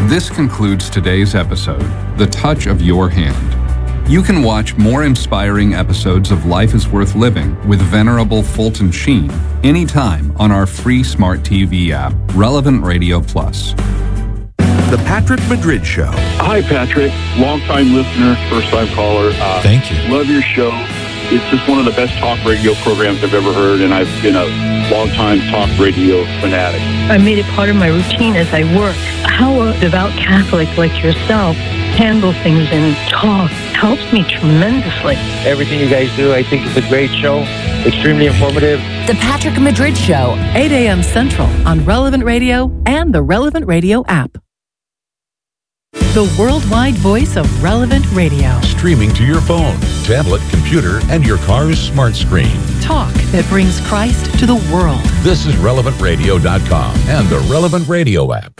This concludes today's episode, The Touch of Your Hand. You can watch more inspiring episodes of Life is Worth Living with Venerable Fulton Sheen anytime on our free smart TV app, Relevant Radio Plus. The Patrick Madrid Show. Hi, Patrick. Long-time listener, first-time caller. Thank you. Love your show. It's just one of the best talk radio programs I've ever heard, and I've been a long-time talk radio fanatic. I made it part of my routine as I work. How a devout Catholic like yourself handle things and talk helps me tremendously. Everything you guys do, I think it's a great show. Extremely informative. The Patrick Madrid Show. 8 a.m. Central on Relevant Radio and the Relevant Radio app. The worldwide voice of Relevant Radio. Streaming to your phone, tablet, computer, and your car's smart screen. Talk that brings Christ to the world. This is RelevantRadio.com and the Relevant Radio app.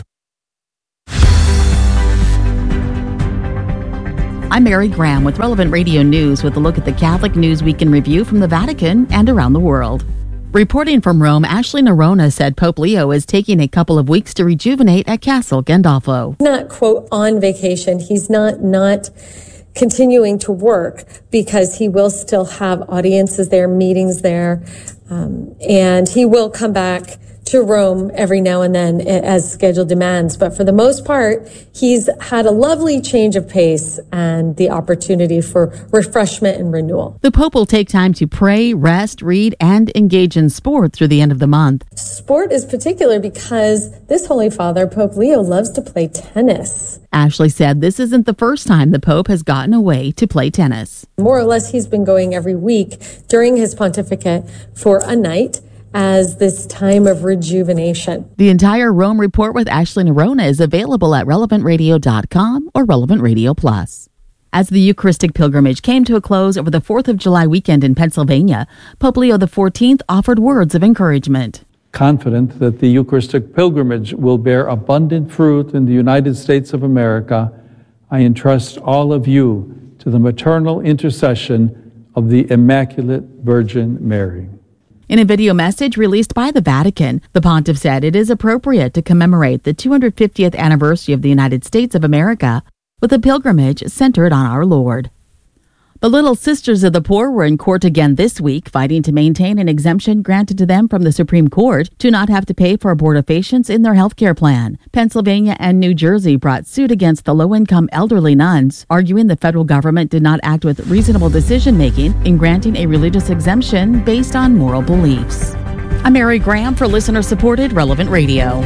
I'm Mary Graham with Relevant Radio News with a look at the Catholic News Week in Review from the Vatican and around the world. Reporting from Rome, Ashley Nerona said Pope Leo is taking a couple of weeks to rejuvenate at Castle Gandolfo. Not, quote, on vacation. He's not continuing to work because he will still have audiences there, meetings there, and he will come back to Rome every now and then as schedule demands. But for the most part, he's had a lovely change of pace and the opportunity for refreshment and renewal. The Pope will take time to pray, rest, read, and engage in sport through the end of the month. Sport is particular because this Holy Father, Pope Leo, loves to play tennis. Ashley said this isn't the first time the Pope has gotten away to play tennis. More or less, he's been going every week during his pontificate for a night as this time of rejuvenation. The entire Rome report with Ashley Nerona is available at relevantradio.com or Relevant Radio Plus. As the Eucharistic pilgrimage came to a close over the 4th of July weekend in Pennsylvania, Pope Leo XIV offered words of encouragement. Confident that the Eucharistic pilgrimage will bear abundant fruit in the United States of America, I entrust all of you to the maternal intercession of the Immaculate Virgin Mary. In a video message released by the Vatican, the pontiff said it is appropriate to commemorate the 250th anniversary of the United States of America with a pilgrimage centered on our Lord. The Little Sisters of the Poor were in court again this week, fighting to maintain an exemption granted to them from the Supreme Court to not have to pay for abortifacients in their health care plan. Pennsylvania and New Jersey brought suit against the low-income elderly nuns, arguing the federal government did not act with reasonable decision-making in granting a religious exemption based on moral beliefs. I'm Mary Graham for listener-supported Relevant Radio.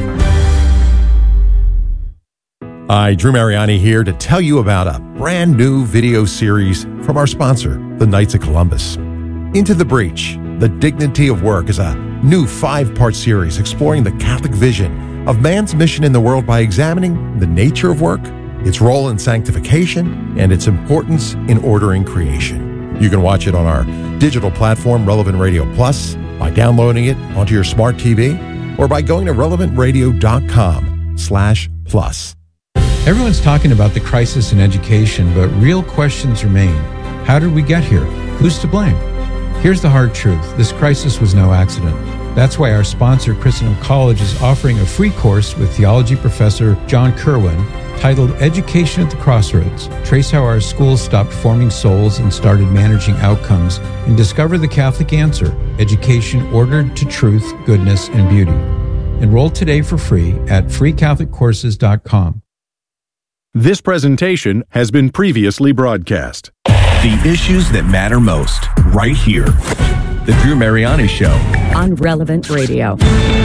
Hi, Drew Mariani here to tell you about a brand new video series from our sponsor, the Knights of Columbus. Into the Breach, The Dignity of Work is a new 5-part series exploring the Catholic vision of man's mission in the world by examining the nature of work, its role in sanctification, and its importance in ordering creation. You can watch it on our digital platform, Relevant Radio Plus, by downloading it onto your smart TV, or by going to relevantradio.com/plus. Everyone's talking about the crisis in education, but real questions remain. How did we get here? Who's to blame? Here's the hard truth. This crisis was no accident. That's why our sponsor, Christendom College, is offering a free course with theology professor John Kerwin titled Education at the Crossroads. Trace how our schools stopped forming souls and started managing outcomes, and discover the Catholic answer, education ordered to truth, goodness, and beauty. Enroll today for free at freecatholiccourses.com. This presentation has been previously broadcast. The issues that matter most, right here. The Drew Mariani Show. On Relevant Radio.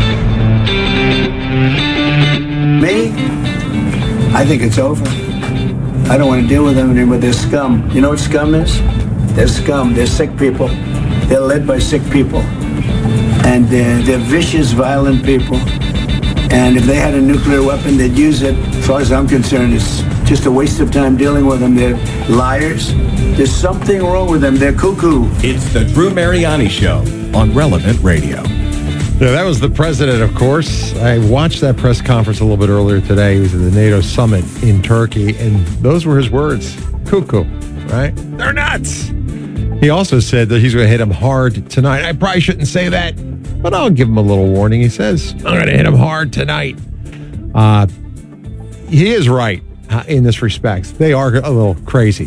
Me? I think it's over. I don't want to deal with them anymore. They're scum. You know what scum is? They're scum. They're sick people. They're led by sick people. And they're vicious, violent people. And if they had a nuclear weapon, they'd use it. As far as I'm concerned, it's just a waste of time dealing with them. They're liars. There's something wrong with them. They're cuckoo. It's the Drew Mariani Show on Relevant Radio. Yeah, that was the president, of course. I watched that press conference a little bit earlier today. He was at the NATO summit in Turkey, and those were his words. Cuckoo, right? They're nuts. He also said that he's going to hit him hard tonight. I probably shouldn't say that, but I'll give him a little warning. He says, I'm going to hit him hard tonight. he is right in this respect. They are a little crazy.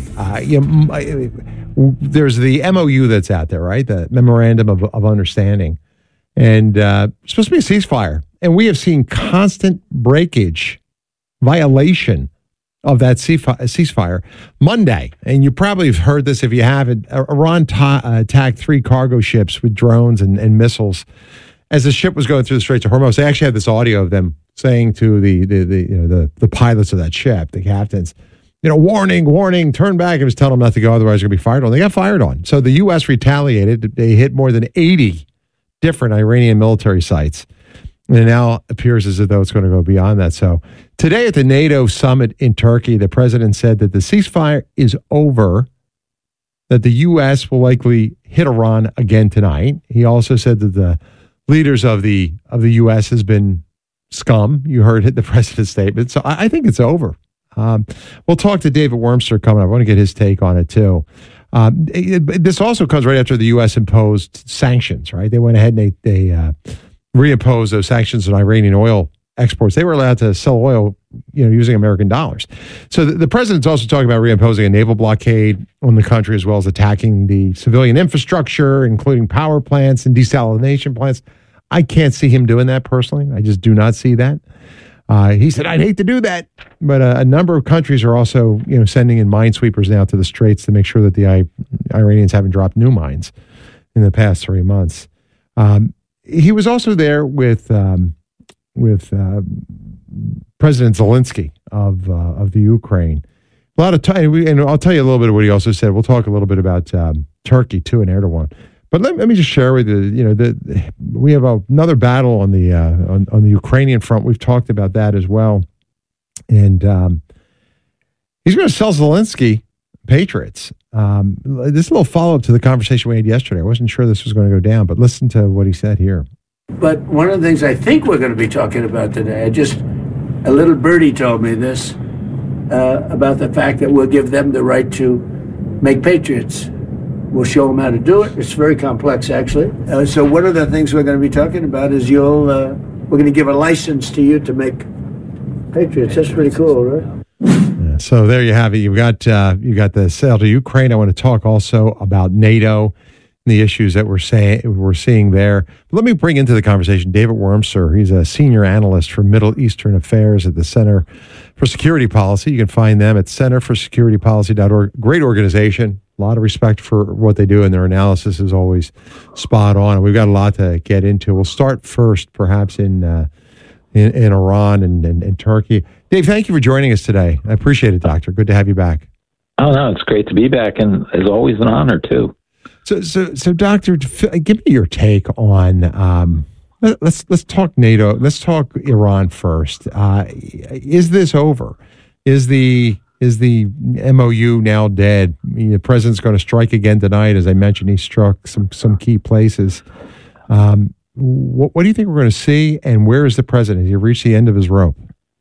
There's the MOU that's out there, right? The Memorandum of Understanding. And it's supposed to be a ceasefire. And we have seen constant breakage, violation of that ceasefire. Monday, and you probably have heard this if you haven't, Iran attacked 3 cargo ships with drones and missiles. As the ship was going through the Straits of Hormuz, they actually had this audio of them saying to the pilots of that ship, the captains, warning, turn back. It was telling them not to go, otherwise they're going to be fired on. They got fired on. So the U.S. retaliated. They hit more than 80 different Iranian military sites. And it now appears as though it's going to go beyond that. So today at the NATO summit in Turkey, the president said that the ceasefire is over, that the U.S. will likely hit Iran again tonight. He also said that the leaders of the U.S. has been scum. You heard the president's statement. So I think it's over. We'll talk to David Wormser coming up. I want to get his take on it too. This also comes right after the U.S. imposed sanctions, right? They went ahead and they reimposed those sanctions on Iranian oil exports. They were allowed to sell oil, using American dollars. So the president's also talking about reimposing a naval blockade on the country, as well as attacking the civilian infrastructure, including power plants and desalination plants. I can't see him doing that personally. I just do not see that. He said, I'd hate to do that. But a number of countries are also, sending in minesweepers now to the Straits to make sure that the Iranians haven't dropped new mines in the past 3 months. He was also there with President Zelensky of the Ukraine. A lot of time, and I'll tell you a little bit of what he also said. We'll talk a little bit about Turkey too and Erdogan. But let me just share with you, we have another battle on the Ukrainian front. We've talked about that as well, and he's going to sell Zelensky Patriots. This is a little follow up to the conversation we had yesterday. I wasn't sure this was going to go down, but listen to what he said here. But one of the things I think we're going to be talking about today, a little birdie told me this about the fact that we'll give them the right to make patriots. We'll show them how to do it. It's very complex, actually. So one of the things we're going to be talking about is we're going to give a license to you to make patriots. That's pretty cool, right? Yeah, so there you have it. You got the sale to Ukraine. I want to talk also about NATO and the issues that we're seeing there. But let me bring into the conversation David Wormser. He's a senior analyst for Middle Eastern Affairs at the Center for Security Policy. You can find them at centerforsecuritypolicy.org. Great organization. A lot of respect for what they do, and their analysis is always spot on. And we've got a lot to get into. We'll start first, perhaps in Iran and Turkey. Dave, thank you for joining us today. I appreciate it, Doctor. Good to have you back. Oh no, it's great to be back, and it's always an honor too. So, Doctor, give me your take on. Let's talk NATO. Let's talk Iran first. Is this over? Is the MOU now dead? The president's going to strike again tonight. As I mentioned, he struck some key places. What do you think we're going to see, and where is the president? Has he reached the end of his rope?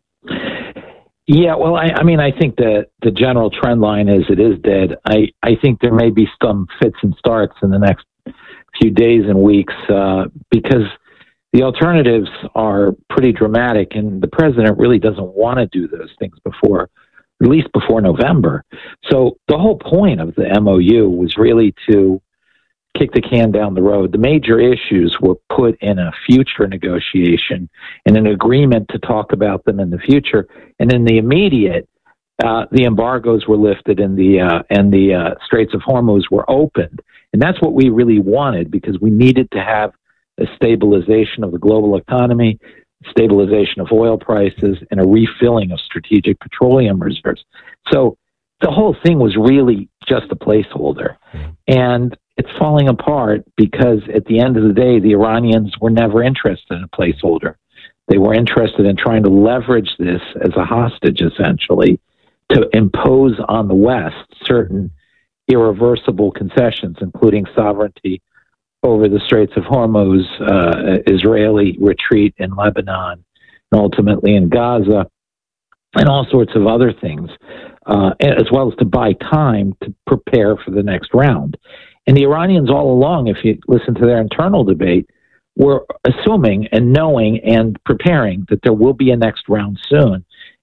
Yeah, well, I think the general trend line is it is dead. I think there may be some fits and starts in the next few days and weeks because the alternatives are pretty dramatic, and the president really doesn't want to do those things at least before November. So the whole point of the MOU was really to kick the can down the road. The major issues were put in a future negotiation and an agreement to talk about them in the future. And in the immediate, the embargoes were lifted and the Straits of Hormuz were opened. And that's what we really wanted, because we needed to have a stabilization of the global economy, stabilization of oil prices, and a refilling of strategic petroleum reserves. So the whole thing was really just a placeholder. And it's falling apart because at the end of the day, the Iranians were never interested in a placeholder. They were interested in trying to leverage this as a hostage, essentially, to impose on the West certain irreversible concessions, including sovereignty over the Straits of Hormuz, Israeli retreat in Lebanon, and ultimately in Gaza, and all sorts of other things, as well as to buy time to prepare for the next round. And the Iranians all along, if you listen to their internal debate, were assuming and knowing and preparing that there will be a next round soon.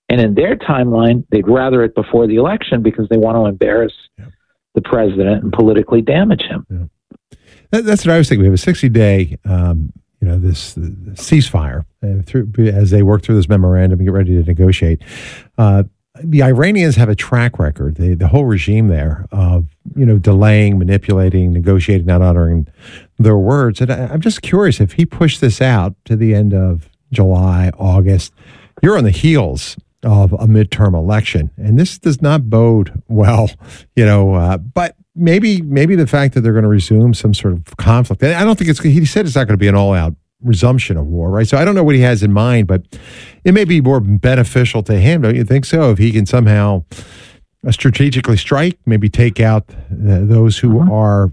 And in their timeline, they'd rather it before the election because they want to embarrass the president and politically damage him. Yeah. That's what I was thinking. We have a 60-day, this ceasefire as they work through this memorandum and get ready to negotiate. The Iranians have a track record, the whole regime there, of delaying, manipulating, negotiating, not honoring their words. And I'm just curious, if he pushed this out to the end of July, August, you're on the heels of a midterm election, and this does not bode well, but maybe the fact that they're going to resume some sort of conflict. I don't think he said it's not going to be an all-out resumption of war, right? So I don't know what he has in mind, but it may be more beneficial to him, don't you think so? If he can somehow strategically strike, maybe take out those who are,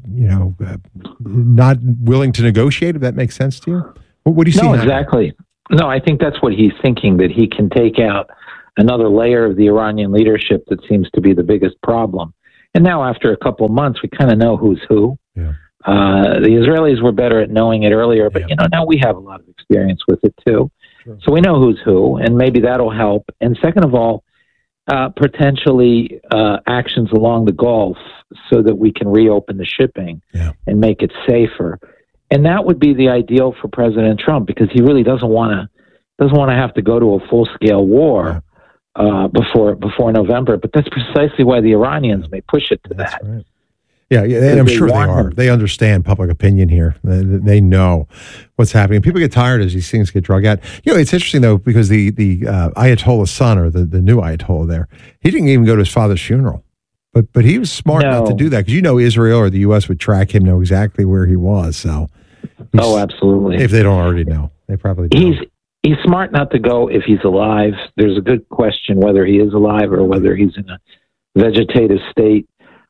not willing to negotiate, if that makes sense to you? What do you see? No, exactly. No, I think that's what he's thinking, that he can take out another layer of the Iranian leadership that seems to be the biggest problem. And now, after a couple of months, we kind of know who's who. Yeah. The Israelis were better at knowing it earlier, but now we have a lot of experience with it too. Sure. So we know who's who, and maybe that'll help. And second of all, potentially actions along the Gulf so that we can reopen the shipping and make it safer. And that would be the ideal for President Trump, because he really doesn't want to have to go to a full-scale war before November. But that's precisely why the Iranians may push it to that. Right. Yeah, and I'm sure they are. They understand public opinion here. They know what's happening. People get tired as these things get drug out. It's interesting, though, because the Ayatollah's son, or the new Ayatollah there, he didn't even go to his father's funeral. But he was smart not to do that, because Israel or the U.S. would track him, know exactly where he was. So, absolutely. If they don't already know, they probably do. He's smart not to go if he's alive. There's a good question whether he is alive or whether he's in a vegetative state.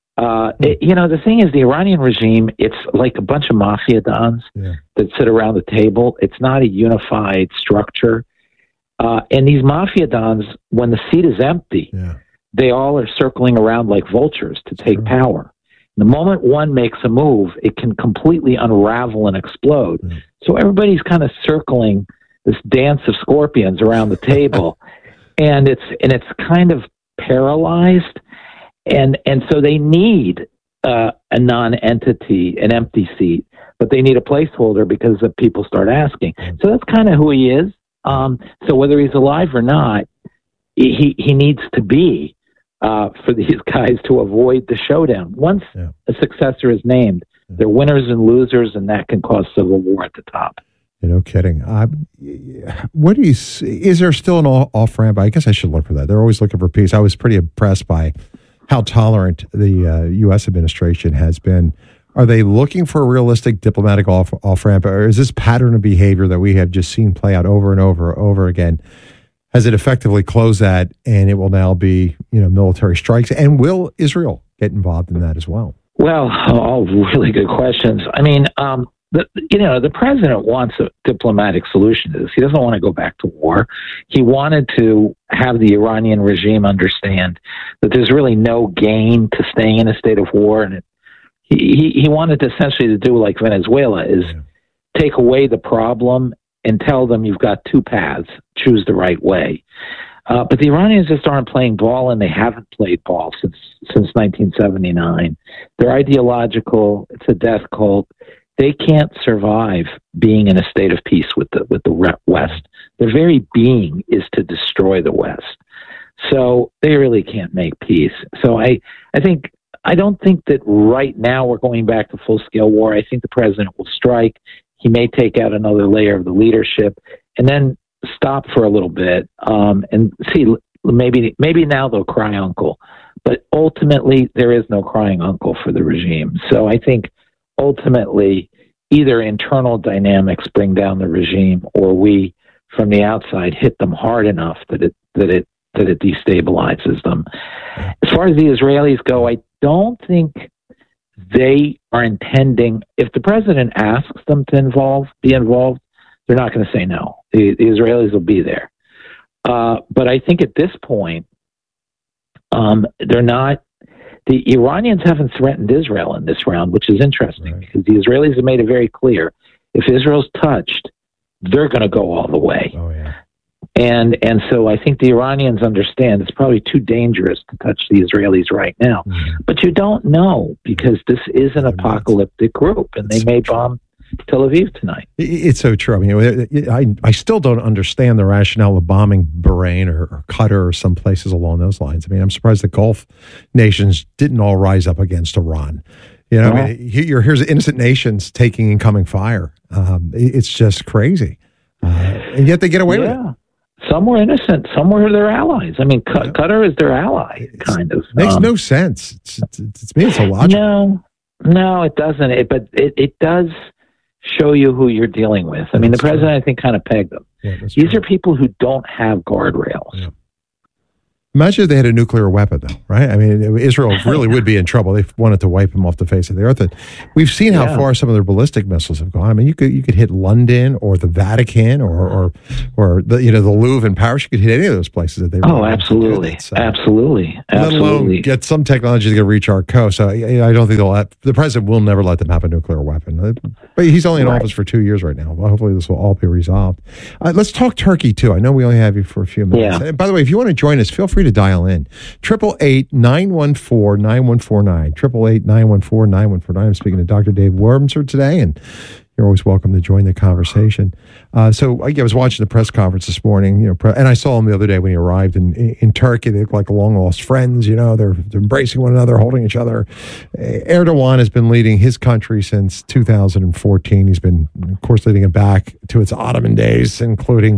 The thing is, the Iranian regime, it's like a bunch of mafia dons that sit around the table. It's not a unified structure. And these mafia dons, when the seat is empty, they all are circling around like vultures to take power. The moment one makes a move, it can completely unravel and explode. So everybody's kind of circling this dance of scorpions around the table, and it's kind of paralyzed. And so they need a non-entity, an empty seat, but they need a placeholder because if people start asking. So that's kind of who he is. So whether he's alive or not, he needs to be for these guys to avoid the showdown. Once a successor is named, they're winners and losers, and that can cause civil war at the top. No kidding. What do you see? Is there still an off-ramp? I guess I should look for that. They're always looking for peace. I was pretty impressed by how tolerant the U.S. administration has been. Are they looking for a realistic diplomatic off-ramp, or is this pattern of behavior that we have just seen play out over and over again? Has it effectively closed that, and it will now be military strikes? And will Israel get involved in that as well? Well, all really good questions. I mean, the president wants a diplomatic solution to this. He doesn't want to go back to war. He wanted to have the Iranian regime understand that there's really no gain to staying in a state of war, and he wanted essentially to do like Venezuela, is take away the problem and tell them you've got two paths, choose the right way. But the Iranians just aren't playing ball, and they haven't played ball since 1979. They're ideological. It's a death cult. They can't survive being in a state of peace with the West. Their very being is to destroy the West. So they really can't make peace. So I don't think that right now we're going back to full-scale war. I think the president will strike. He may take out another layer of the leadership and then stop for a little bit and see, maybe now they'll cry uncle. But ultimately, there is no crying uncle for the regime. So I think ultimately, either internal dynamics bring down the regime, or we, from the outside, hit them hard enough that it destabilizes them. As far as the Israelis go, I don't think they are intending. If the president asks them to be involved, they're not going to say no. The Israelis will be there. But I think at this point, they're not. The Iranians haven't threatened Israel in this round, which is interesting because the Israelis have made it very clear. If Israel's touched, they're going to go all the way. And so I think the Iranians understand it's probably too dangerous to touch the Israelis right now. But you don't know, because this is an apocalyptic group, and they may bomb Tel Aviv tonight. It's so true. I mean, I still don't understand the rationale of bombing Bahrain or Qatar or some places along those lines. I mean, I'm surprised the Gulf nations didn't all rise up against Iran. You know, I mean, here's innocent nations taking incoming fire. It's just crazy. And yet they get away with it. Some were innocent. Some were their allies. I mean, Qatar is their ally, kind of. Makes no sense. It's me. It's illogical. No, it doesn't. But it does show you who you're dealing with. I mean, the president, I think, kind of pegged them. These are people who don't have guardrails. Yeah. Imagine if they had a nuclear weapon, though, right? I mean, Israel really would be in trouble. They wanted to wipe them off the face of the earth. And we've seen how far some of their ballistic missiles have gone. I mean, you could hit London or the Vatican or the the Louvre in Paris. You could hit any of those places that they. Absolutely, absolutely. Let alone get some technology to reach our coast. So I don't think the president will never let them have a nuclear weapon. But he's only in office for 2 years right now. Well, hopefully this will all be resolved. Let's talk Turkey too. I know we only have you for a few minutes. Yeah. And by the way, if you want to join us, feel free to dial in. 888-914-9149. 888-914-9149. I'm speaking to Dr. Dave Wormser today, and you're always welcome to join the conversation. So I was watching the press conference this morning, and I saw him the other day when he arrived in Turkey. They look like long lost friends. They're embracing one another, holding each other. Erdogan has been leading his country since 2014. He's been, of course, leading it back to its Ottoman days, including,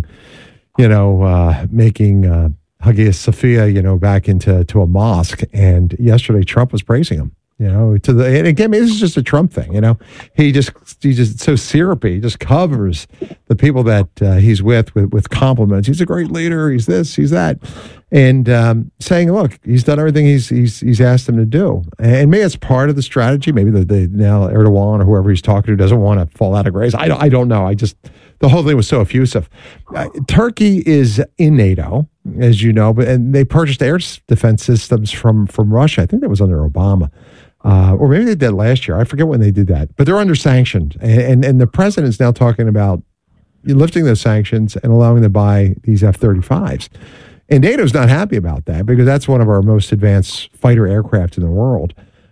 making Hagia Sophia, back into a mosque. And yesterday, Trump was praising him. And again, this is just a Trump thing. He's just so syrupy. He just covers the people that he's with compliments. He's a great leader. He's this. He's that, and saying, look, he's done everything he's asked him to do. And maybe it's part of the strategy. Maybe now Erdogan or whoever he's talking to doesn't want to fall out of grace. I don't know. The whole thing was so effusive. Turkey is in NATO, as you know, and they purchased air defense systems from Russia. I think that was under Obama. Or maybe they did last year. I forget when they did that. But they're under sanctions. And the president is now talking about lifting those sanctions and allowing them to buy these F-35s. And NATO's not happy about that because that's one of our most advanced fighter aircraft in the world.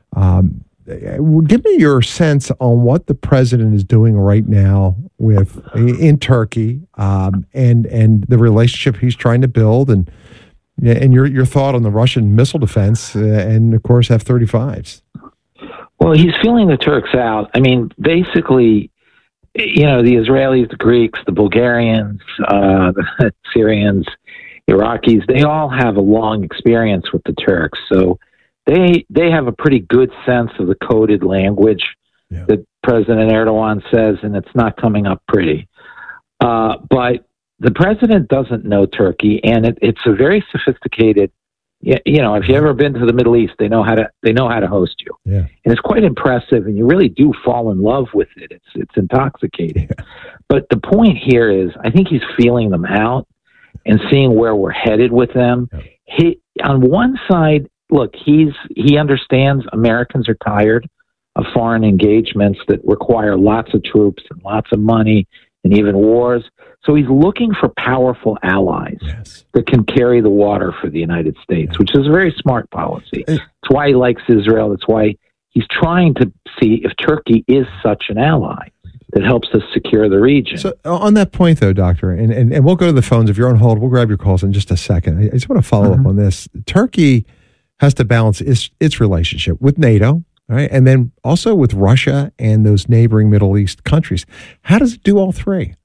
Give me your sense on what the president is doing right now in Turkey and the relationship he's trying to build and your thought on the Russian missile defense and, of course, F-35s. Well, he's feeling the Turks out. I mean, basically, the Israelis, the Greeks, the Bulgarians, the Syrians, Iraqis, they all have a long experience with the Turks. So they have a pretty good sense of the coded language that President Erdogan says, and it's not coming up pretty. But the president doesn't know Turkey, and it's a very sophisticated. If you've ever been to the Middle East, they know how to host you, and it's quite impressive. And you really do fall in love with it. It's intoxicating. Yeah. But the point here is, I think he's feeling them out and seeing where we're headed with them. Yeah. He, on one side, look, he understands Americans are tired of foreign engagements that require lots of troops and lots of money and even wars. So he's looking for powerful allies that can carry the water for the United States, which is a very smart policy. That's why he likes Israel. That's why he's trying to see if Turkey is such an ally that helps us secure the region. So on that point, though, Doctor, and we'll go to the phones. If you're on hold, we'll grab your calls in just a second. I just want to follow up on this. Turkey has to balance its relationship with NATO, right, and then also with Russia and those neighboring Middle East countries. How does it do all three?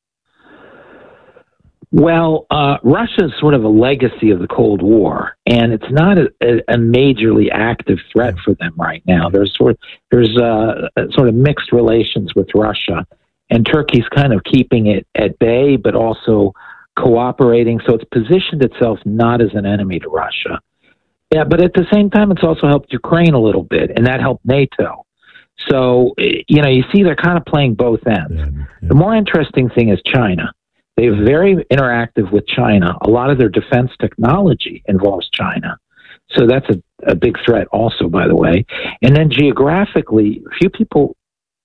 Well, Russia is sort of a legacy of the Cold War, and it's not a majorly active threat for them right now. There's sort of mixed relations with Russia, and Turkey's kind of keeping it at bay, but also cooperating. So it's positioned itself not as an enemy to Russia. Yeah, but at the same time, it's also helped Ukraine a little bit, and that helped NATO. So, you see they're kind of playing both ends. Yeah. The more interesting thing is China. They're very interactive with China. A lot of their defense technology involves China. So that's a big threat also, by the way. And then geographically, few people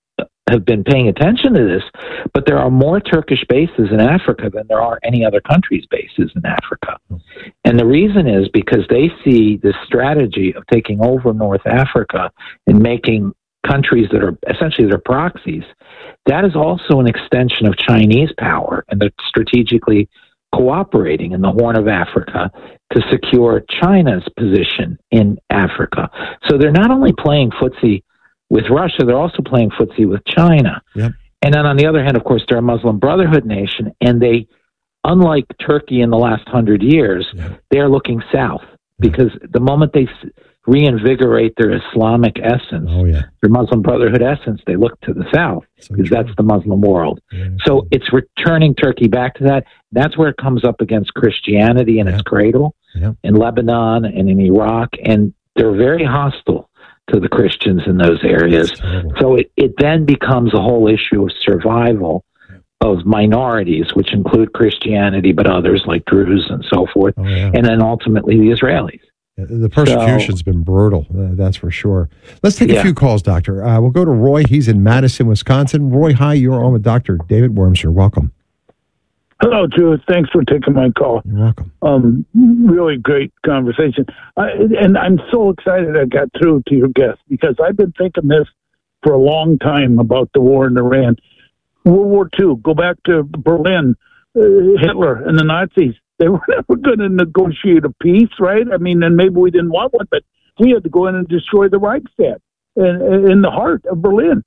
have been paying attention to this, but there are more Turkish bases in Africa than there are any other country's bases in Africa. And the reason is because they see this strategy of taking over North Africa and making countries that are essentially their proxies. That is also an extension of Chinese power, and they're strategically cooperating in the Horn of Africa to secure China's position in Africa. So they're not only playing footsie with Russia, they're also playing footsie with China. Yep. And then on the other hand, of course, they're a Muslim Brotherhood nation, and they, unlike Turkey in the last 100 years, they're looking south because the moment they reinvigorate their Islamic essence, their Muslim Brotherhood essence, they look to the south because that's the Muslim world. So it's returning Turkey back to that. That's where it comes up against Christianity in its cradle in Lebanon and in Iraq, and they're very hostile to the Christians in those areas. So it then becomes a whole issue of survival of minorities, which include Christianity, but others like Druze and so forth, and then ultimately the Israelis. The persecution's been brutal, that's for sure. Let's take a few calls, Doctor. We'll go to Roy. He's in Madison, Wisconsin. Roy, hi, you're on with Dr. David Wormser. Welcome. Hello, Drew. Thanks for taking my call. You're welcome. Really great conversation. And I'm so excited I got through to your guest because I've been thinking this for a long time about the war in Iran. World War II, go back to Berlin, Hitler and the Nazis. They were never going to negotiate a peace, right? I mean, and maybe we didn't want one, but we had to go in and destroy the Reichstag in the heart of Berlin.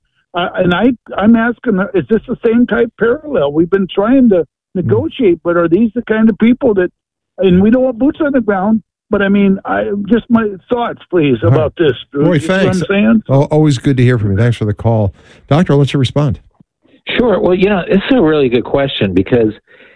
I'm asking, is this the same type parallel? We've been trying to negotiate, but are these the kind of people that, and we don't want boots on the ground, but I mean, just my thoughts, please, about this. Roy, thanks. What I'm saying? Always good to hear from you. Thanks for the call. Doctor, I'll let you respond. Sure. Well, it's a really good question because,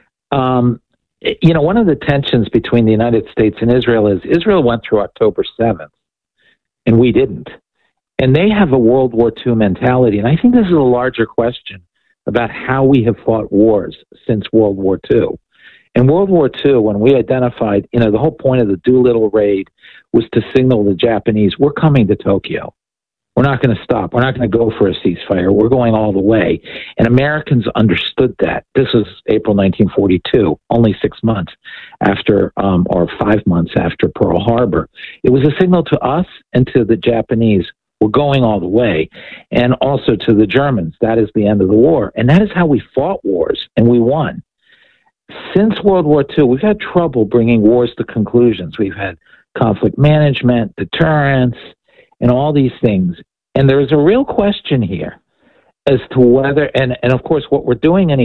one of the tensions between the United States and Israel is Israel went through October 7th, and we didn't. And they have a World War II mentality, and I think this is a larger question about how we have fought wars since World War II. In World War II, when we identified, the whole point of the Doolittle raid was to signal the Japanese, we're coming to Tokyo. We're not going to stop. We're not going to go for a ceasefire. We're going all the way. And Americans understood that. This was April 1942, only 6 months after, or 5 months after Pearl Harbor. It was a signal to us and to the Japanese, we're going all the way. And also to the Germans, that is the end of the war. And that is how we fought wars, and we won. Since World War II, we've had trouble bringing wars to conclusions. We've had conflict management, deterrence, and all these things. And there's a real question here as to whether, and of course what we're doing in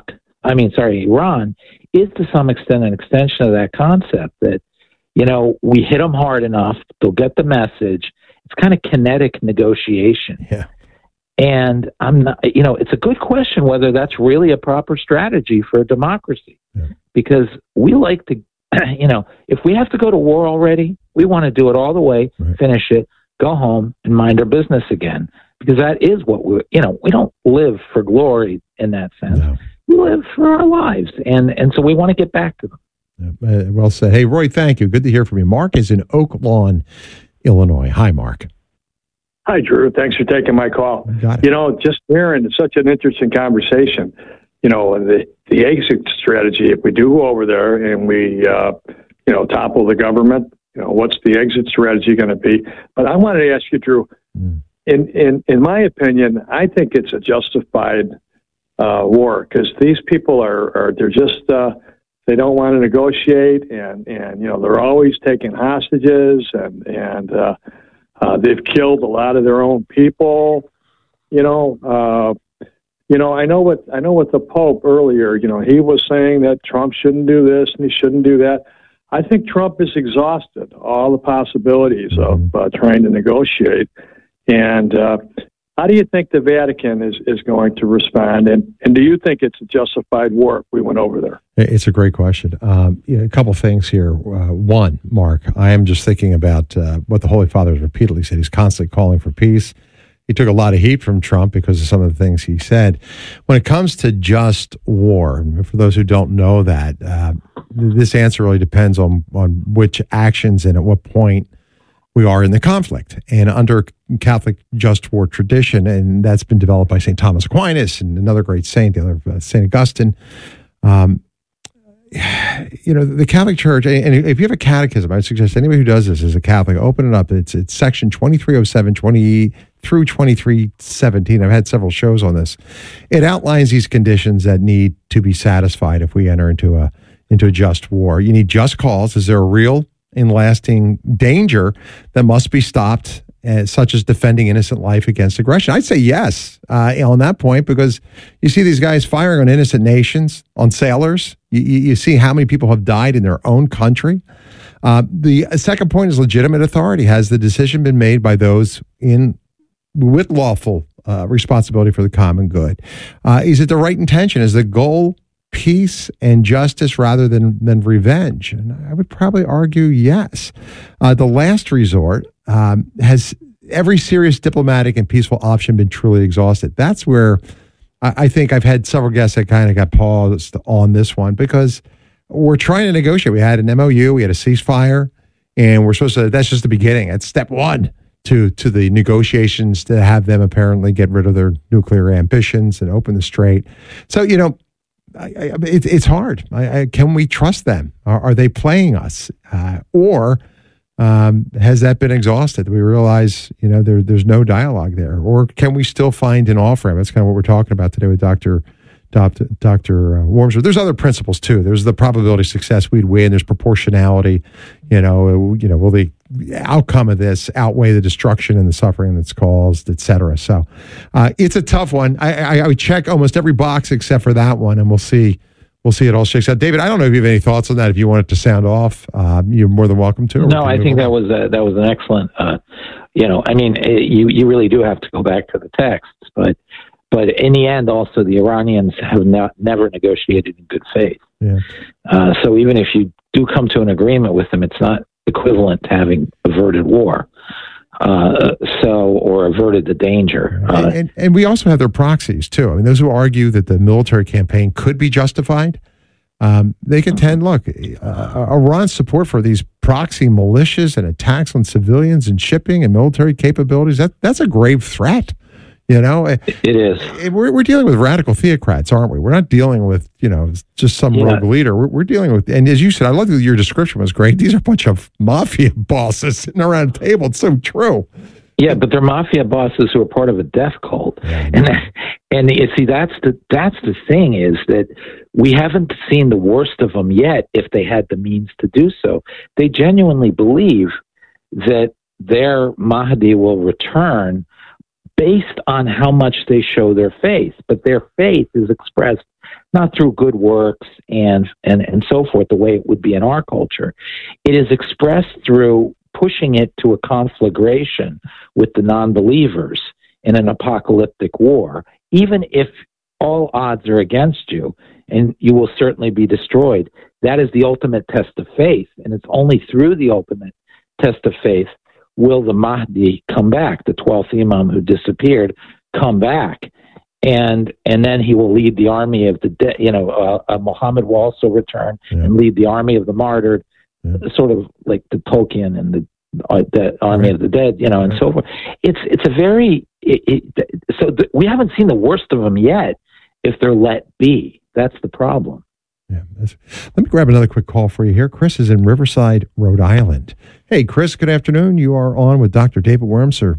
Iran, is to some extent an extension of that concept that, we hit them hard enough, they'll get the message. It's kind of kinetic negotiation. Yeah. And I'm not, it's a good question whether that's really a proper strategy for a democracy. Yeah. Because we like to, if we have to go to war already, we want to do it all the way, finish it, go home and mind our business again, because that is what we don't live for glory in that sense. No. We live for our lives. And so we want to get back to them. Well said. Hey, Roy, thank you. Good to hear from you. Mark is in Oak Lawn, Illinois. Hi, Mark. Hi, Drew. Thanks for taking my call. Just hearing such an interesting conversation, the exit strategy, if we do go over there and we, topple the government, what's the exit strategy going to be? But I wanted to ask you, Drew, in my opinion, I think it's a justified war because these people they're just, they don't want to negotiate and they're always taking hostages and they've killed a lot of their own people. I know what the Pope earlier, he was saying that Trump shouldn't do this and he shouldn't do that. I think Trump has exhausted all the possibilities of trying to negotiate. And how do you think the Vatican is going to respond? And do you think it's a justified war if we went over there? It's a great question. A couple things here. One, Mark, I am just thinking about what the Holy Father has repeatedly said. He's constantly calling for peace. He took a lot of heat from Trump because of some of the things he said. When it comes to just war, for those who don't know that, this answer really depends on which actions and at what point we are in the conflict. And under Catholic just war tradition, and that's been developed by St. Thomas Aquinas and another great saint, the other St. Augustine. The Catholic Church, and if you have a catechism, I would suggest anybody who does this as a Catholic, open it up. It's section 2307 through 2317. I've had several shows on this. It outlines these conditions that need to be satisfied if we enter into a just war. You need just cause. Is there a real and lasting danger that must be stopped, such as defending innocent life against aggression? I'd say yes on that point, because you see these guys firing on innocent nations, on sailors. You see how many people have died in their own country. The second point is legitimate authority. Has the decision been made by those with lawful responsibility for the common good? Is it the right intention? Is the goal peace and justice rather than revenge? And I would probably argue yes. The last resort, has every serious diplomatic and peaceful option been truly exhausted? That's where I think I've had several guests that kind of got paused on this one, because we're trying to negotiate. We had an MOU, we had a ceasefire, and we're supposed to, that's just the beginning. It's step one to the negotiations to have them apparently get rid of their nuclear ambitions and open the strait. So, it's hard. Can we trust them? Are they playing us? Or has that been exhausted? We realize, there's no dialogue there. Or can we still find an off-ramp? That's kind of what we're talking about today with Dr. Wormser. There's other principles too. There's the probability of success. We'd win. There's proportionality. Will the outcome of this outweigh the destruction and the suffering that's caused, et cetera? So it's a tough one. I would check almost every box except for that one, and we'll see it all shakes out. David, I don't know if you have any thoughts on that. If you want it to sound off, you're more than welcome to. No, I think that was an excellent. You really do have to go back to the texts, but in the end, also the Iranians have never negotiated in good faith. Yeah. So even if you do come to an agreement with them, it's not equivalent to having averted war. Or averted the danger. And we also have their proxies too. I mean, those who argue that the military campaign could be justified, they contend, look, Iran's support for these proxy militias and attacks on civilians and shipping and military capabilities, that's a grave threat. It is. We're dealing with radical theocrats, aren't we? We're not dealing with, just some rogue leader. We're dealing with, and as you said, I love that your description was great. These are a bunch of mafia bosses sitting around a table. It's so true. Yeah, but they're mafia bosses who are part of a death cult. Yeah. And you see, that's the thing, is that we haven't seen the worst of them yet if they had the means to do so. They genuinely believe that their Mahdi will return based on how much they show their faith. But their faith is expressed not through good works and so forth, the way it would be in our culture. It is expressed through pushing it to a conflagration with the non-believers in an apocalyptic war, even if all odds are against you, and you will certainly be destroyed. That is the ultimate test of faith, and it's only through the ultimate test of faith will the Mahdi come back, the 12th Imam who disappeared, come back. And then he will lead the army of the dead. Muhammad will also return and lead the army of the martyred, sort of like the Tolkien and the army of the dead, and so forth. It's a very we haven't seen the worst of them yet. If they're let be, that's the problem. Yeah. Let me grab another quick call for you here. Chris is in Riverside, Rhode Island. Hey, Chris, good afternoon. You are on with Dr. David Wormser.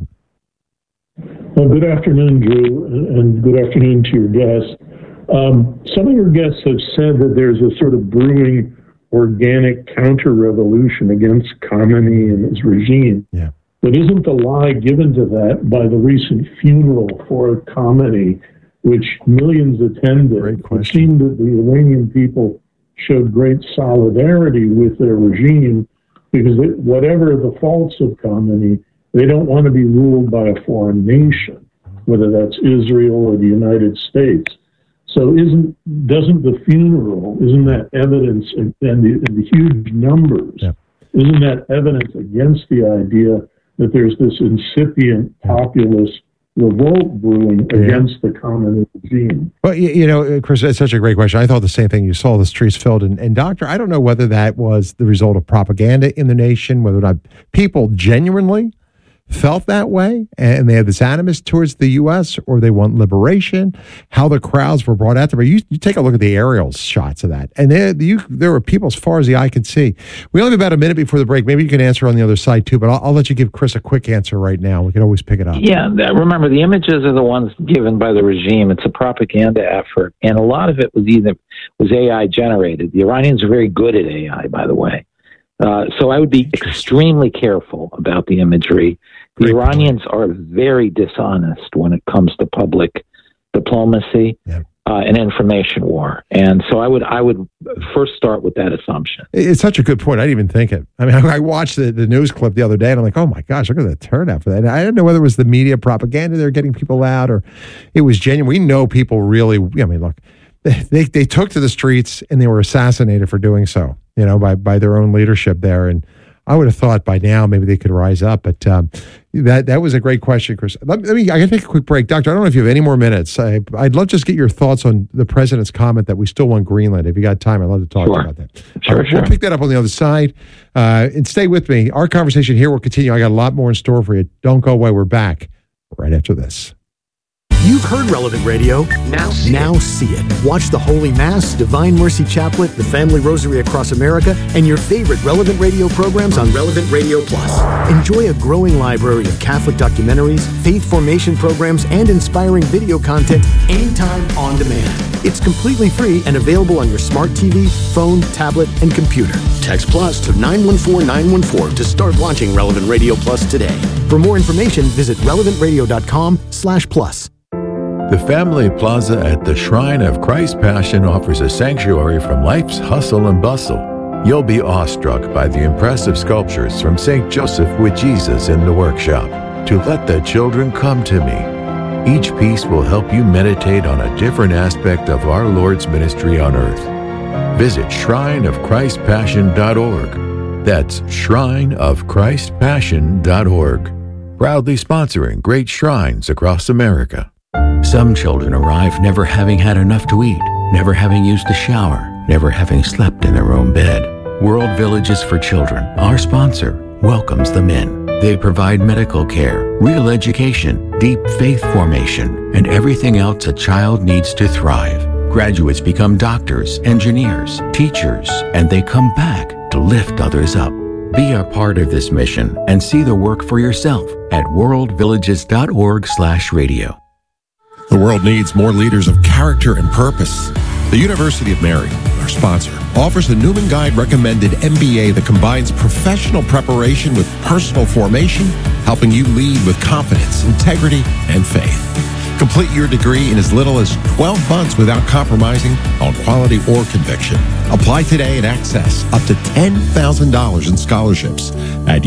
Well, good afternoon, Drew, and good afternoon to your guests. Some of your guests have said that there's a sort of brewing organic counter-revolution against Khamenei and his regime. Yeah. But isn't the lie given to that by the recent funeral for Khamenei, which millions attended? It seemed that the Iranian people showed great solidarity with their regime because whatever the faults of Khamenei, they don't want to be ruled by a foreign nation, whether that's Israel or the United States. So isn't the funeral, isn't that evidence, and the huge numbers, isn't that evidence against the idea that there's this incipient populist revolt brewing against the communist regime. Well, you know, Chris, that's such a great question. I thought the same thing. You saw the streets filled. And Doctor, I don't know whether that was the result of propaganda in the nation, whether or not people genuinely felt that way and they had this animus towards the U.S. or they want liberation, how the crowds were brought out there. But you take a look at the aerial shots of that, and there were people as far as the eye could see. We only have about a minute before the break. Maybe you can answer on the other side too, but I'll let you give Chris a quick answer right now. We can always pick it up. Yeah, remember, the images are the ones given by the regime. It's a propaganda effort, and a lot of it was AI generated. The Iranians are very good at AI, by the way. So I would be extremely careful about the imagery. The Iranians are very dishonest when it comes to public diplomacy and information war. And so I would first start with that assumption. It's such a good point. I didn't even think it. I mean, I watched the news clip the other day, and I'm like, oh my gosh, look at the turnout for that. And I didn't know whether it was the media propaganda they're getting people out or it was genuine. We know people really, I mean, look, they took to the streets and they were assassinated for doing so, you know, by their own leadership there. And I would have thought by now maybe they could rise up, but that was a great question, Chris. I got to take a quick break. Doctor, I don't know if you have any more minutes. I'd love to just get your thoughts on the president's comment that we still want Greenland. If you got time, I'd love to talk about that. Sure. We'll pick that up on the other side. And stay with me. Our conversation here will continue. I got a lot more in store for you. Don't go away. We're back right after this. You've heard Relevant Radio. Now see it. Watch the Holy Mass, Divine Mercy Chaplet, the Family Rosary Across America, and your favorite Relevant Radio programs on Relevant Radio Plus. Enjoy a growing library of Catholic documentaries, faith formation programs, and inspiring video content anytime on demand. It's completely free and available on your smart TV, phone, tablet, and computer. Text Plus to 914-914 to start watching Relevant Radio Plus today. For more information, visit relevantradio.com/plus. The Family Plaza at the Shrine of Christ Passion offers a sanctuary from life's hustle and bustle. You'll be awestruck by the impressive sculptures from St. Joseph with Jesus in the workshop, To Let the Children Come to Me. Each piece will help you meditate on a different aspect of our Lord's ministry on earth. Visit shrineofchristpassion.org. That's shrineofchristpassion.org. Proudly sponsoring great shrines across America. Some children arrive never having had enough to eat, never having used a shower, never having slept in their own bed. World Villages for Children, our sponsor, welcomes them in. They provide medical care, real education, deep faith formation, and everything else a child needs to thrive. Graduates become doctors, engineers, teachers, and they come back to lift others up. Be a part of this mission and see the work for yourself at worldvillages.org/radio. The world needs more leaders of character and purpose. The University of Mary, our sponsor, offers the Newman Guide recommended MBA that combines professional preparation with personal formation, helping you lead with confidence, integrity, and faith. Complete your degree in as little as 12 months without compromising on quality or conviction. Apply today and access up to $10,000 in scholarships at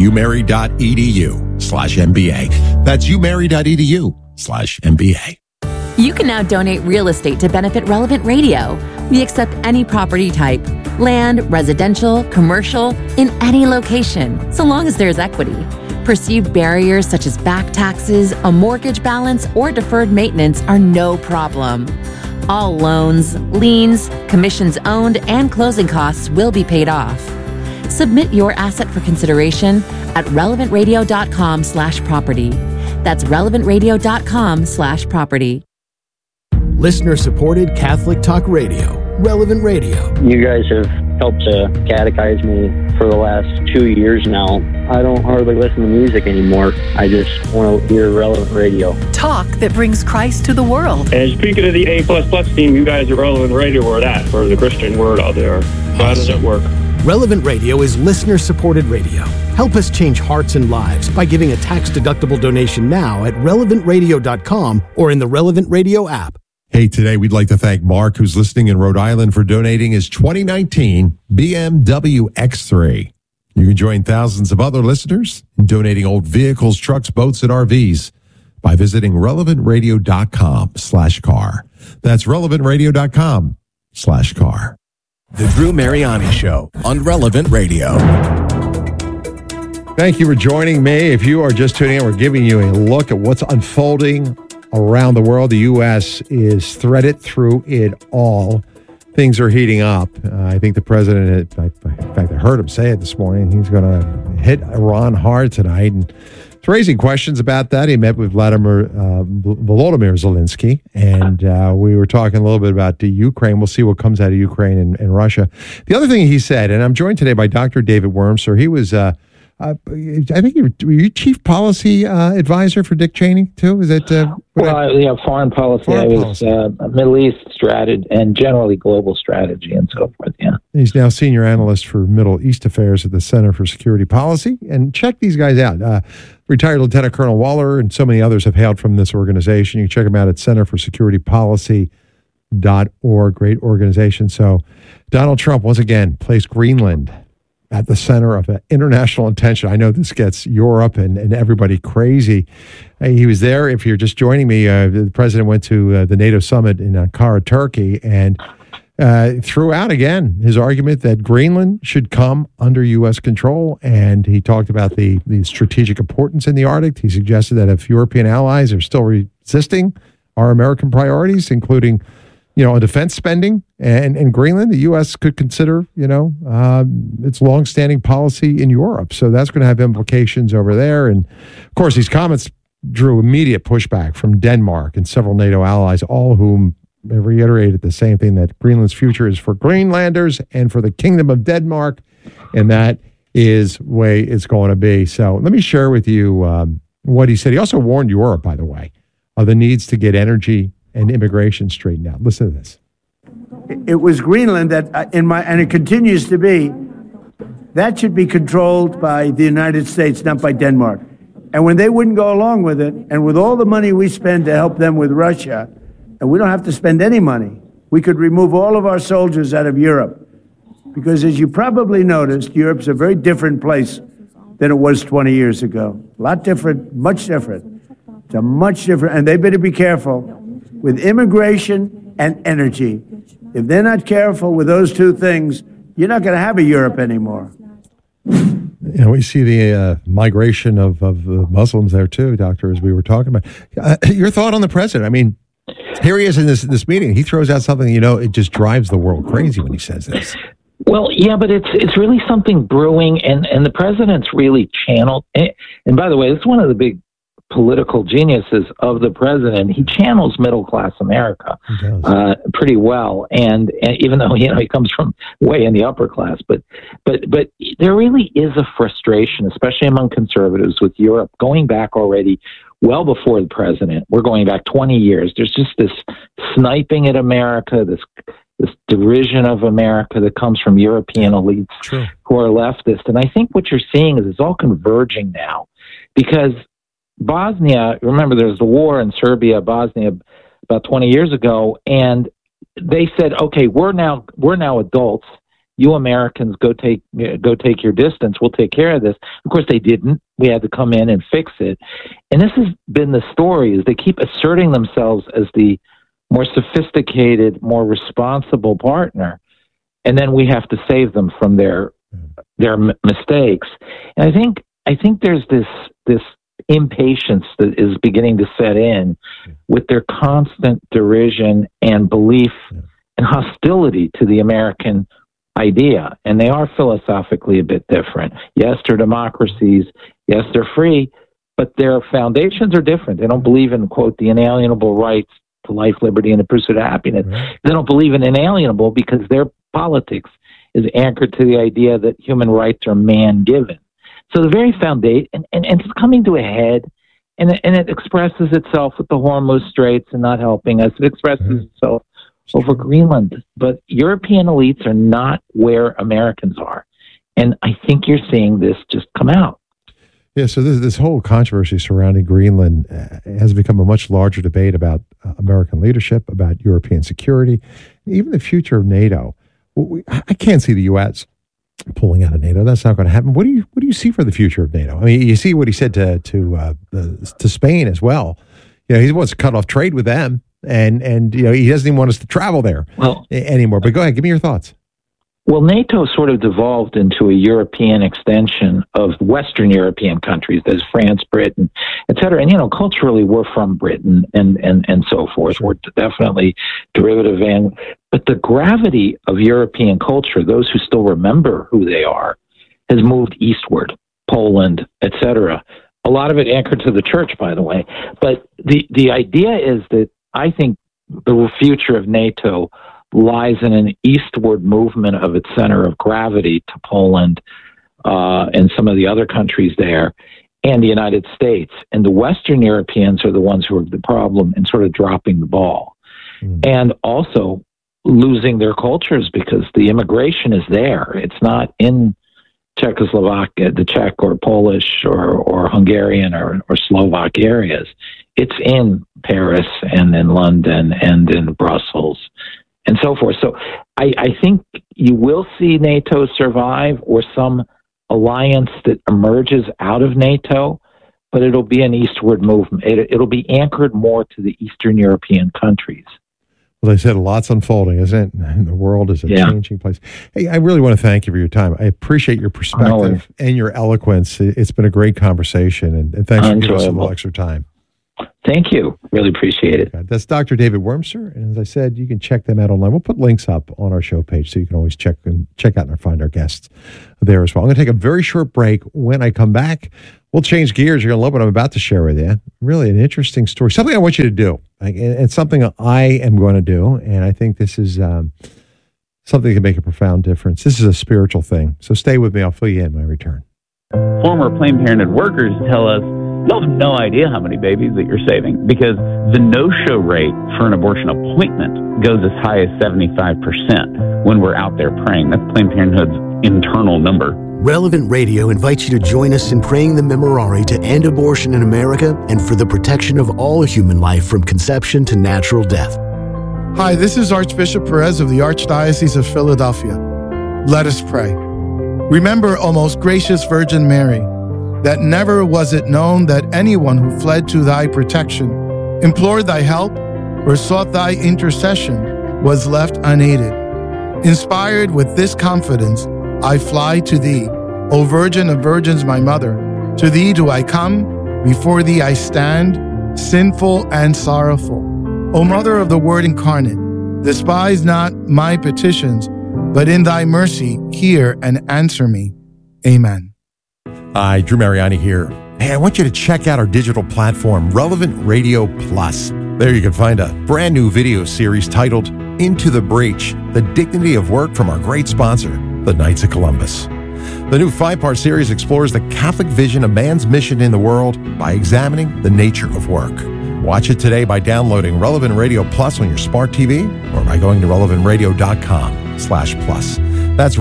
umary.edu/MBA. That's umary.edu/MBA. You can now donate real estate to benefit Relevant Radio. We accept any property type, land, residential, commercial, in any location, so long as there's equity. Perceived barriers such as back taxes, a mortgage balance, or deferred maintenance are no problem. All loans, liens, commissions owned, and closing costs will be paid off. Submit your asset for consideration at relevantradio.com/property. That's relevantradio.com/property. Listener-supported Catholic Talk Radio, Relevant Radio. You guys have helped to catechize me for the last 2 years now. I don't hardly listen to music anymore. I just want to hear Relevant Radio. Talk that brings Christ to the world. And speaking of the A++ team, you guys are Relevant Radio or that, for the Christian word out there. How does it work? Relevant Radio is listener-supported radio. Help us change hearts and lives by giving a tax-deductible donation now at relevantradio.com or in the Relevant Radio app. Hey, today we'd like to thank Mark, who's listening in Rhode Island, for donating his 2019 BMW X3. You can join thousands of other listeners in donating old vehicles, trucks, boats, and RVs by visiting relevantradio.com/car. That's relevantradio.com/car. The Drew Mariani Show on Relevant Radio. Thank you for joining me. If you are just tuning in, we're giving you a look at what's unfolding around the world. The U.S. is threaded through it all. Things are heating up. I think the president, in fact, I heard him say it this morning, he's going to hit Iran hard tonight. And it's raising questions about that. He met with Volodymyr Zelensky, and we were talking a little bit about the Ukraine. We'll see what comes out of Ukraine and Russia. The other thing he said, and I'm joined today by Dr. David Wurmser. He was... I think were you chief policy advisor for Dick Cheney too? Is that foreign policy. I was Middle East strategy and generally global strategy and so forth. Yeah, he's now senior analyst for Middle East affairs at the Center for Security Policy. And check these guys out. Retired Lieutenant Colonel Waller and so many others have hailed from this organization. You check them out at centerforsecuritypolicy.org. Great organization. So Donald Trump once again placed Greenland at the center of international attention. I know this gets Europe and everybody crazy. He was there. If you're just joining me, the president went to the NATO summit in Ankara, Turkey, and threw out again his argument that Greenland should come under U.S. control. And he talked about the strategic importance in the Arctic. He suggested that if European allies are still resisting our American priorities, including defense spending and Greenland, the U.S. could consider, its longstanding policy in Europe. So that's going to have implications over there. And of course, these comments drew immediate pushback from Denmark and several NATO allies, all whom have reiterated the same thing, that Greenland's future is for Greenlanders and for the Kingdom of Denmark. And that is the way it's going to be. So let me share with you what he said. He also warned Europe, by the way, of the needs to get energy and immigration straightened out. Listen to this. It was Greenland that, and it continues to be, that should be controlled by the United States, not by Denmark. And when they wouldn't go along with it, and with all the money we spend to help them with Russia, and we don't have to spend any money, we could remove all of our soldiers out of Europe. Because as you probably noticed, Europe's a very different place than it was 20 years ago. A lot different, much different. It's a much different, and they better be careful with immigration and energy. If they're not careful with those two things, you're not going to have a Europe anymore. We see the migration of Muslims there too, Doctor, as we were talking about. Your thought on the president? I mean, here he is in this meeting. He throws out something, it just drives the world crazy when he says this. Well, yeah, but it's really something brewing, and the president's really channeled. And by the way, this is one of the big political geniuses of the president. He channels middle class America pretty well, and even though he comes from way in the upper class, but there really is a frustration, especially among conservatives, with Europe going back already well before the president. We're going back 20 years. There's just this sniping at America, this derision of America that comes from European elites who are leftist, and I think what you're seeing is it's all converging now, because Bosnia, remember there's the war in Serbia, Bosnia, about 20 years ago, and they said, okay, we're now adults. You Americans go take your distance. We'll take care of this. Of course, they didn't. We had to come in and fix it. And this has been the story, is they keep asserting themselves as the more sophisticated, more responsible partner, and then we have to save them from their mistakes. And I think there's this impatience that is beginning to set in with their constant derision and belief and hostility to the American idea. And they are philosophically a bit different. Yes, they're democracies. Yes, they're free, but their foundations are different. They don't believe in, quote, the inalienable rights to life, liberty, and the pursuit of happiness. They don't believe in inalienable because their politics is anchored to the idea that human rights are man-given. So the very foundation, and it's coming to a head, and it expresses itself with the Hormuz Straits and not helping us. It expresses itself over Greenland. But European elites are not where Americans are. And I think you're seeing this just come out. Yeah, so this whole controversy surrounding Greenland has become a much larger debate about American leadership, about European security, even the future of NATO. I can't see the U.S. pulling out of NATO. That's not going to happen. What do you see for the future of NATO? I mean, you see what he said to Spain as well. He wants to cut off trade with them, and he doesn't even want us to travel there anymore. But go ahead, give me your thoughts. Well, NATO sort of devolved into a European extension of Western European countries. There's France, Britain, et cetera. And, culturally, we're from Britain and so forth. We're definitely derivative. But the gravity of European culture, those who still remember who they are, has moved eastward, Poland, et cetera. A lot of it anchored to the church, by the way. But the idea is that I think the future of NATO lies in an eastward movement of its center of gravity to Poland and some of the other countries there and the United States. And the Western Europeans are the ones who are the problem in sort of dropping the ball. And also losing their cultures because the immigration is there. It's not in Czechoslovakia, the Czech or Polish or Hungarian or Slovak areas. It's in Paris and in London and in Brussels and so forth. So I think you will see NATO survive or some alliance that emerges out of NATO, but it'll be an eastward movement. It'll be anchored more to the Eastern European countries. Well, they said a lot's unfolding, isn't it? And the world is a changing place. Hey, I really want to thank you for your time. I appreciate your perspective and your eloquence. It's been a great conversation, and thanks for giving us a little extra time. Thank you. Really appreciate it. That's Dr. David Wormser. And as I said, you can check them out online. We'll put links up on our show page so you can always check out and find our guests there as well. I'm going to take a very short break. When I come back, we'll change gears. You're going to love what I'm about to share with you. Really an interesting story. Something I want you to do. And something I am going to do. And I think this is something that can make a profound difference. This is a spiritual thing. So stay with me. I'll fill you in when I return. Former Planned Parenthood workers tell us, you'll have no idea how many babies that you're saving because the no-show rate for an abortion appointment goes as high as 75% when we're out there praying. That's Planned Parenthood's internal number. Relevant Radio invites you to join us in praying the Memorare to end abortion in America and for the protection of all human life from conception to natural death. Hi, this is Archbishop Perez of the Archdiocese of Philadelphia. Let us pray. Remember, O most gracious Virgin Mary, that never was it known that anyone who fled to thy protection, implored thy help, or sought thy intercession was left unaided. Inspired with this confidence, I fly to thee, O Virgin of Virgins, my mother. To thee do I come, before thee I stand, sinful and sorrowful. O Mother of the Word incarnate, despise not my petitions, but in thy mercy hear and answer me. Amen. Hi, Drew Mariani here. Hey, I want you to check out our digital platform, Relevant Radio Plus. There you can find a brand new video series titled Into the Breach, The Dignity of Work from our great sponsor, the Knights of Columbus. The new 5-part series explores the Catholic vision of man's mission in the world by examining the nature of work. Watch it today by downloading Relevant Radio Plus on your smart TV or by going to relevantradio.com/plus. That's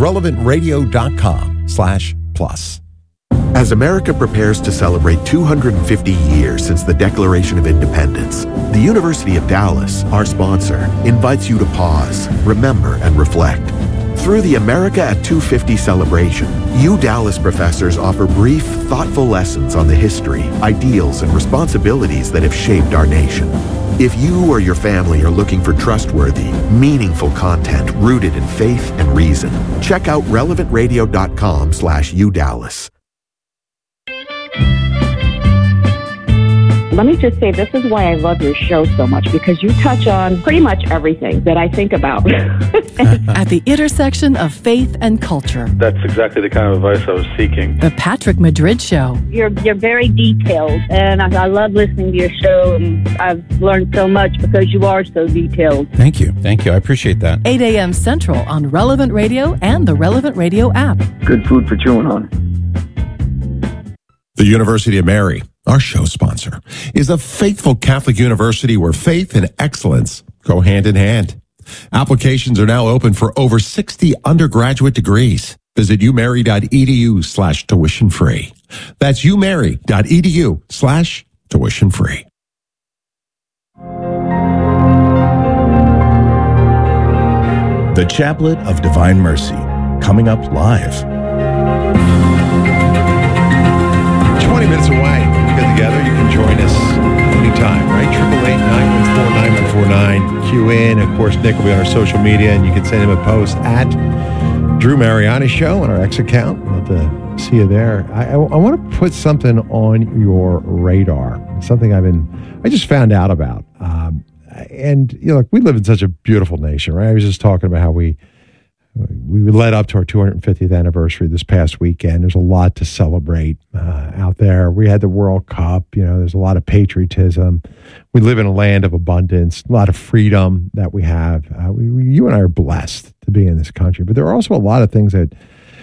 relevantradio.com/plus. As America prepares to celebrate 250 years since the Declaration of Independence, the University of Dallas, our sponsor, invites you to pause, remember, and reflect. Through the America at 250 celebration, Dallas professors offer brief, thoughtful lessons on the history, ideals, and responsibilities that have shaped our nation. If you or your family are looking for trustworthy, meaningful content rooted in faith and reason, check out relevantradio.com/UDallas. Let me just say, this is why I love your show so much, because you touch on pretty much everything that I think about. At the intersection of faith and culture. That's exactly the kind of advice I was seeking. The Patrick Madrid Show. You're very detailed, and I love listening to your show, and I've learned so much because you are so detailed. Thank you. I appreciate that. 8 a.m. Central on Relevant Radio and the Relevant Radio app. Good food for chewing on. The University of Mary, our show sponsor, is a faithful Catholic university where faith and excellence go hand in hand. Applications are now open for over 60 undergraduate degrees. Visit umary.edu/tuition free. That's umary.edu/tuition free. The Chaplet of Divine Mercy, coming up live. 20 minutes away. Get together. You can join us anytime, right? 888-914-9149. Cue in. Of course, Nick will be on our social media, and you can send him a post at Drew Mariani Show on our X account. Love to see you there. I want to put something on your radar. Something I just found out about. And look, we live in such a beautiful nation, right? I was just talking about how we led up to our 250th anniversary this past weekend. There's a lot to celebrate out there. We had the World Cup. There's a lot of patriotism. We live in a land of abundance, a lot of freedom that we have. You and I are blessed to be in this country, but there are also a lot of things that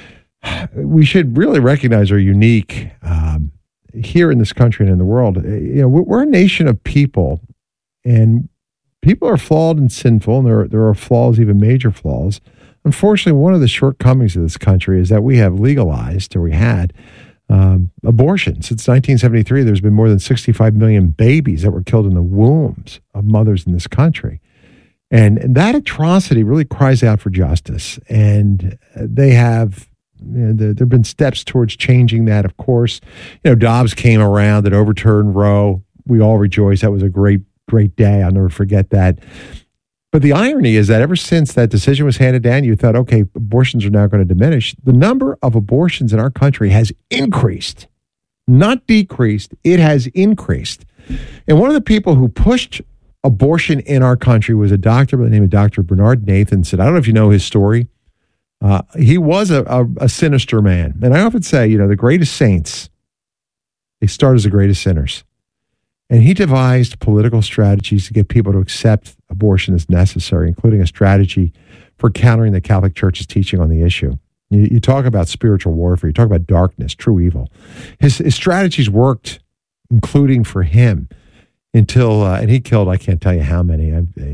we should really recognize are unique here in this country and in the world. We're a nation of people, and people are flawed and sinful, and there are flaws, even major flaws. Unfortunately, one of the shortcomings of this country is that we have legalized, or we had, abortion. Since 1973, there's been more than 65 million babies that were killed in the wombs of mothers in this country. And that atrocity really cries out for justice. And they have, there have been steps towards changing that, of course. Dobbs came around and overturned Roe. We all rejoice. That was a great day. I'll never forget that. But the irony is that ever since that decision was handed down, you thought, okay, abortions are now going to diminish. The number of abortions in our country has increased, not decreased. It has increased. And one of the people who pushed abortion in our country was a doctor by the name of Dr. Bernard Nathanson. I don't know if you know his story. He was a sinister man. And I often say, the greatest saints, they start as the greatest sinners. And he devised political strategies to get people to accept abortion as necessary, including a strategy for countering the Catholic Church's teaching on the issue. You talk about spiritual warfare. You talk about darkness, true evil. His strategies worked, including for him, until, and he killed, I can't tell you how many.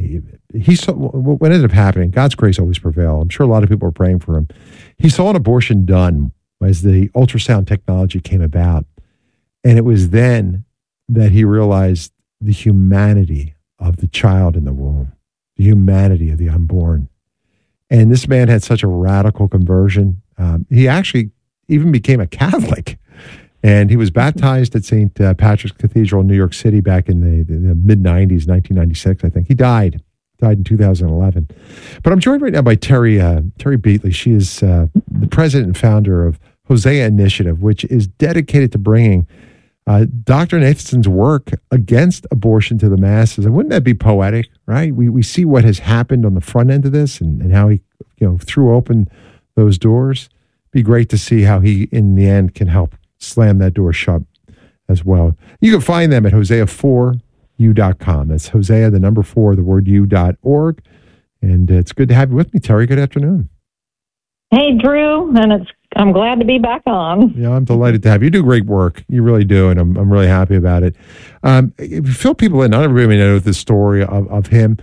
What ended up happening, God's grace always prevailed. I'm sure a lot of people were praying for him. He saw an abortion done as the ultrasound technology came about. And it was then that he realized the humanity of the child in the womb, the humanity of the unborn. And this man had such a radical conversion. He actually even became a Catholic. And he was baptized at St. Patrick's Cathedral in New York City back in the mid-90s, 1996, I think. He died in 2011. But I'm joined right now by Terry Beatley. She is the president and founder of Hosea Initiative, which is dedicated to bringing Dr. Nathanson's work against abortion to the masses. And wouldn't that be poetic, right? We see what has happened on the front end of this and how he threw open those doors. It'd be great to see how he, in the end, can help slam that door shut as well. You can find them at hosea4u.com. That's Hosea, the number 4, the word u.org. And it's good to have you with me, Terry. Good afternoon. Hey, Drew, and I'm glad to be back on. Yeah, I'm delighted to have you. You do great work. You really do, and I'm really happy about it. If you fill people in, not everybody may know the story of him.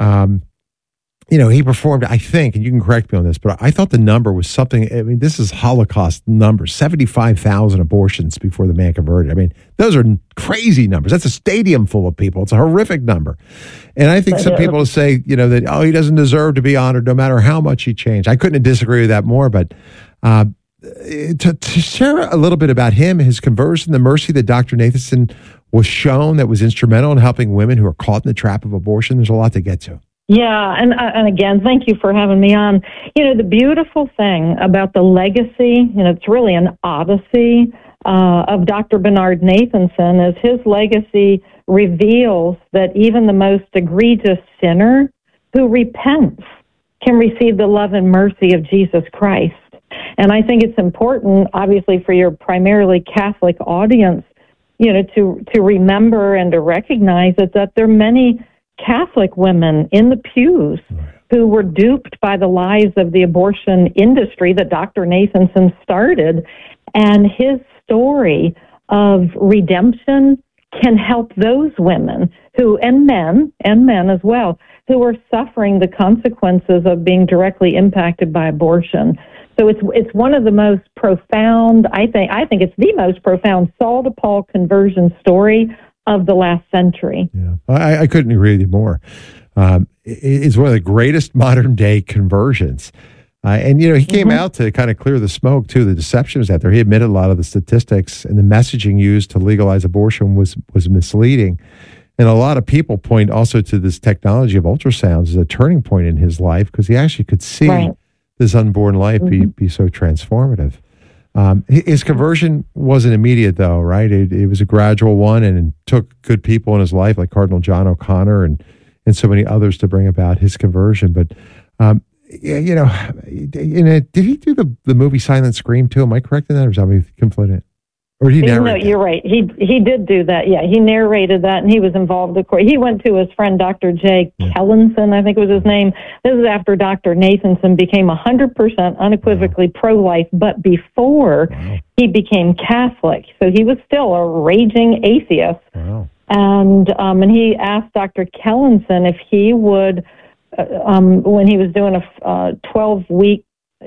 He performed, I think, and you can correct me on this, but I thought the number was something, this is Holocaust numbers, 75,000 abortions before the man converted. Those are crazy numbers. That's a stadium full of people. It's a horrific number. And I think some people say, that, he doesn't deserve to be honored no matter how much he changed. I couldn't disagree with that more, but to share a little bit about him, his conversion, the mercy that Dr. Nathanson was shown that was instrumental in helping women who are caught in the trap of abortion. There's a lot to get to. Yeah, and again, thank you for having me on. The beautiful thing about the legacy, it's really an odyssey of Dr. Bernard Nathanson, is his legacy reveals that even the most egregious sinner who repents can receive the love and mercy of Jesus Christ. And I think it's important, obviously, for your primarily Catholic audience, to remember and to recognize that there are many Catholic women in the pews who were duped by the lies of the abortion industry that Dr. Nathanson started. And his story of redemption can help those women and men as well, who are suffering the consequences of being directly impacted by abortion. So it's one of the most profound, I think it's the most profound Saul to Paul conversion story of the last century. Yeah, I couldn't agree with you more. It's one of the greatest modern day conversions. And he came out to kind of clear the smoke, too. The deception was out there. He admitted a lot of the statistics and the messaging used to legalize abortion was misleading. And a lot of people point also to this technology of ultrasounds as a turning point in his life, because he actually could see this unborn life be so transformative. His conversion wasn't immediate, though, right? It was a gradual one, and it took good people in his life, like Cardinal John O'Connor and so many others, to bring about his conversion. But, did he do the movie Silent Scream, too? Am I correct in that, or is that conflated? Or did he narrate? No, you're right. He did do that. Yeah, he narrated that, and he was involved. Of course, he went to his friend Dr. Jay Kellenson, I think was his name. This is after Dr. Nathanson became 100% unequivocally pro-life, but before he became Catholic. So he was still a raging atheist. Wow. And he asked Dr. Kellenson if he would, when he was doing a 12-week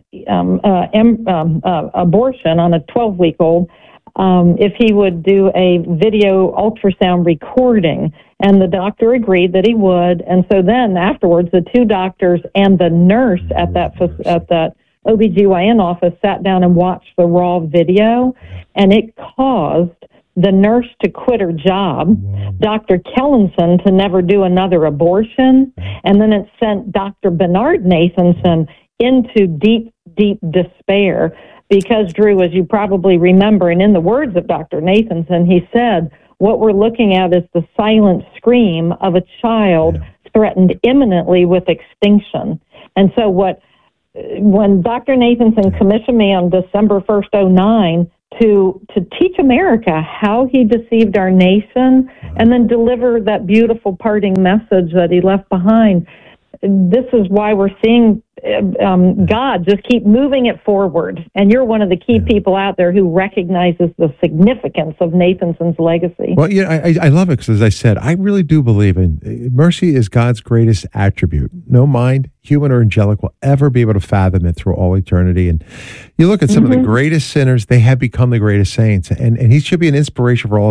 abortion on a 12-week-old, if he would do a video ultrasound recording, and the doctor agreed that he would. And so then afterwards, the two doctors and the nurse at that OBGYN office sat down and watched the raw video, and it caused the nurse to quit her job, Dr. Kellenson to never do another abortion, and then it sent Dr. Bernard Nathanson into deep, deep despair. Because, Drew, as you probably remember, and in the words of Dr. Nathanson, he said, what we're looking at is the silent scream of a child threatened imminently with extinction. And so when Dr. Nathanson commissioned me on December 1st, 2009, to teach America how he deceived our nation and then deliver that beautiful parting message that he left behind, this is why we're seeing God just keep moving it forward. And you're one of the key people out there who recognizes the significance of Nathanson's legacy. Well, I love it because, as I said, I really do believe in mercy is God's greatest attribute. No mind, human or angelic, will ever be able to fathom it through all eternity. And you look at some of the greatest sinners, they have become the greatest saints. And he should be an inspiration for all